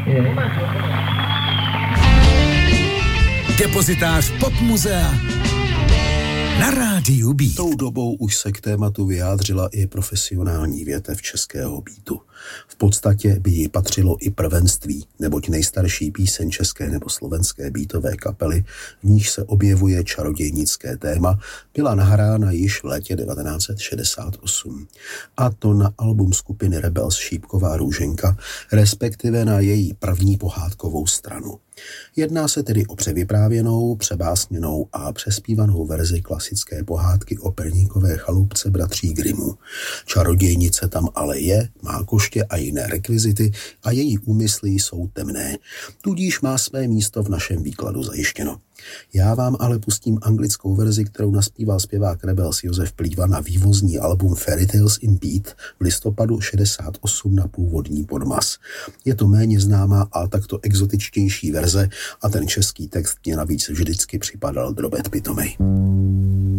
Depozitář Popmuzea na rádiu Beat. Tou dobou už se k tématu vyjádřila i profesionální větev českého beatu. V podstatě by jí patřilo i prvenství, neboť nejstarší píseň české nebo slovenské beatové kapely, v níž se objevuje čarodějnické téma, byla nahrána již v létě 1968. A to na album skupiny Rebels Šípková růženka, respektive na její první pohádkovou stranu. Jedná se tedy o převyprávěnou, přebásněnou a přespívanou verzi klasické pohádky o perníkové chalupce bratří Grimmů. Čarodějnice tam ale je, má koště a jiné rekvizity a její úmysly jsou temné, tudíž má své místo v našem výkladu zajištěno. Já vám ale pustím anglickou verzi, kterou naspíval zpěvák Rebels Josef Plíva na vývozní album Fairy Tales in Beat v listopadu 68 na původní podmas. Je to méně známá a takto exotičtější verze a ten český text mě navíc vždycky připadal drobet pitomej.